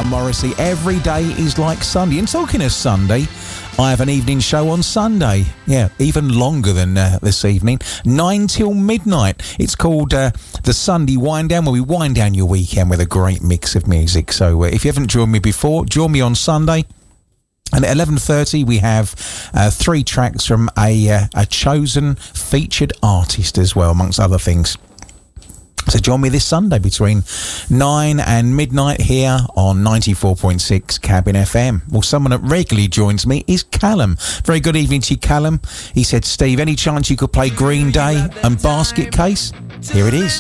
Morrissey. Every day is like Sunday. And talking of Sunday, I have an evening show on Sunday. Yeah, even longer than this evening. 9 till midnight. It's called the Sunday Wind Down, where we wind down your weekend with a great mix of music. So if you haven't joined me before, join me on Sunday. And at 11:30, we have 3 tracks from a chosen featured artist as well, amongst other things. So join me this Sunday between 9 and midnight here on 94.6 Cabin FM. Well, someone that regularly joins me is Callum. Very good evening to you, Callum. He said, Steve, any chance you could play Green Day and Basket Case? Here it is.